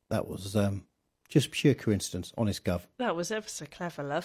That was just pure coincidence, honest gov. That was ever so clever, love.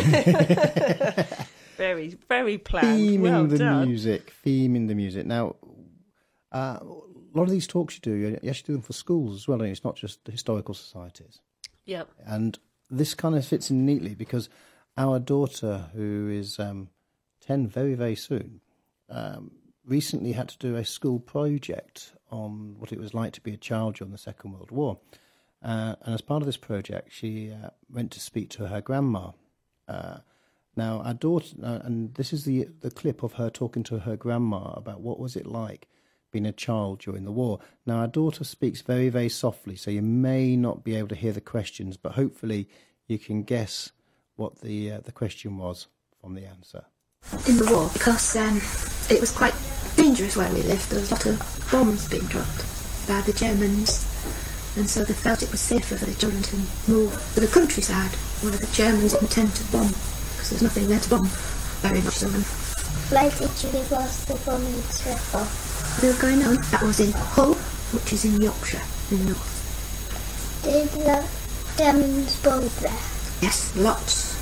Very, very planned. Theming Well the done. Theming the music. Now, a lot of these talks you actually do them for schools as well, and it's not just the historical societies. Yep. And this kind of fits in neatly because our daughter, who is 10 very, very soon, recently had to do a school project on what it was like to be a child during the Second World War. And as part of this project, she went to speak to her grandma. Now, our daughter, and this is the clip of her talking to her grandma about what was it like being a child during the war. Now, our daughter speaks very, very softly, so you may not be able to hear the questions, but hopefully you can guess what the question was from the answer. In the war, because it was quite dangerous where we lived. There was a lot of bombs being dropped by the Germans, and so they felt it was safer for the children to move to the countryside where the Germans intend to bomb, because there's nothing there to bomb, very much so. Where did you live whilst the bombings were for? They were going on. That was in Hull, which is in Yorkshire, in the north. Did the Germans bomb there? Yes, lots.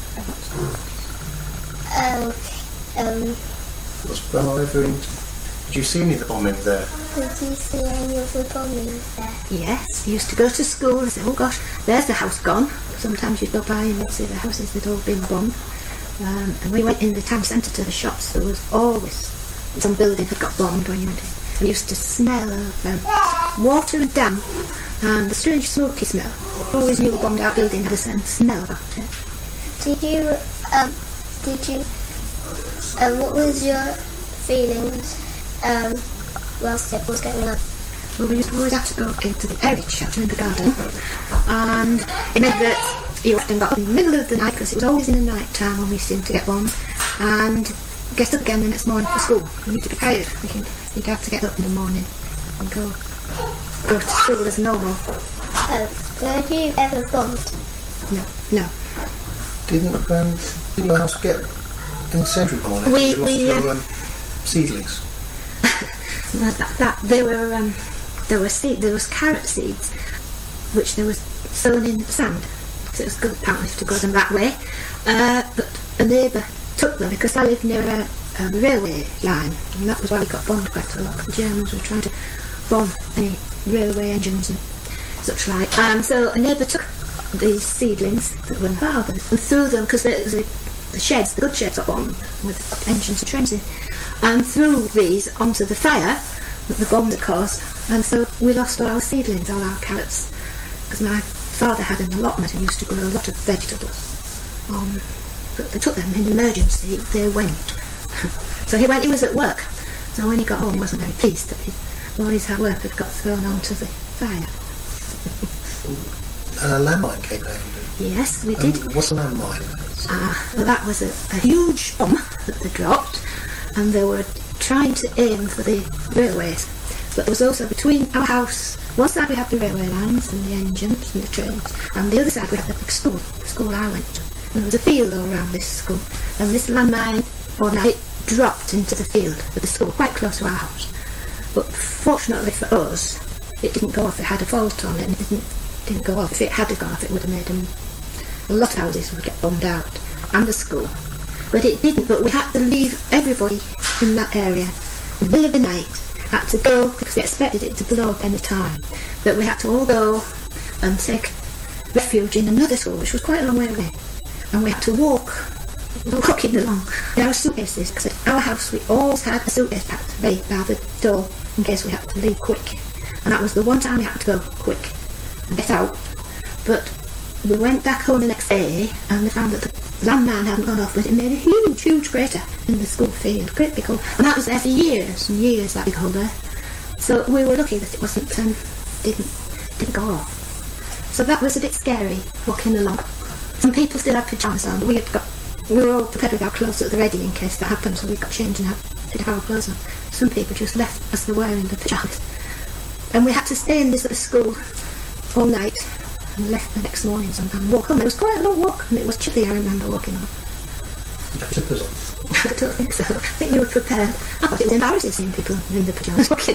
Was Grandma ever in? Did you see any of the bombing there? Did you see any of the bombings there? Yes, we used to go to school and say, oh gosh, there's the house gone. Sometimes you'd go by and you'd see the houses that had all been bombed. And we went in the town centre to the shops. There was always some building had got bombed when you went in. And you used to smell of water and damp and the strange smoky smell. Always knew a bombed out building had a certain smell about it. What was your feelings whilst it was going on? Well, we used to always have to go into the berry shelter in the garden, and it meant that you often got up in the middle of the night, because it was always in the night time when we seemed to get bombed, and get up again the next morning for school. You need to be tired, thinking you'd have to get up in the morning and go to school as normal. Were you ever bombed? No. Didn't the house get incendiary on it? Seedlings. There was carrot seeds, which there was sown in sand, so it was good apparently to grow them that way. But a neighbour took them because I lived near a railway line, and that was why we got bombed quite a lot. The Germans were trying to bomb any railway engines and such like. So a neighbour took these seedlings that were in harbours and threw them, because the good sheds got bombed with engines and trains in, and threw these onto the fire that the bomb had caused, and so we lost all our seedlings, all our carrots, because my father had an allotment and used to grow a lot of vegetables. But they took them in emergency, they went. So he was at work, so when he got home he wasn't very pleased that all his hard work had got thrown onto the fire. And a landmine came down. Yes, we did. What's a landmine? Well, that was a huge bomb that they dropped, and they were trying to aim for the railways. But there was also between our house, one side we had the railway lines and the engines and the trains, and the other side we had the big school, the school I went to. And there was a field all around this school, and this landmine one night dropped into the field of the school, quite close to our house. But fortunately for us, it didn't go off. It had a fault on it, and it didn't go off. If it had gone off, it would have made a lot of houses would get bombed out, and the school. But it didn't. But we had to leave everybody in that area in the middle of the night. Had to go because we expected it to blow up any time. But we had to all go and take refuge in another school, which was quite a long way away. And we had to walking along in our suitcases, because at our house we always had a suitcase packed ready by the door in case we had to leave quick. And that was the one time we had to go quick and get out. But we went back home the next day and we found that the landmine hadn't gone off, but it made a huge, huge crater in the school field, great big hole. And that was there for years and years, that big hole there. So we were lucky that it wasn't didn't go off. So that was a bit scary, walking along. Some people still had pyjamas on. We were all prepared with our clothes at the ready in case that happened, so we got changed and had our clothes on. Some people just left as they were in the pyjamas. And we had to stay in this little school all night and left the next morning sometime and walk home. It was quite a long walk and it was chilly, I remember walking home. Did you have slippers on? I don't think so. I think you were prepared. I thought it was embarrassing seeing people in the pyjamas walking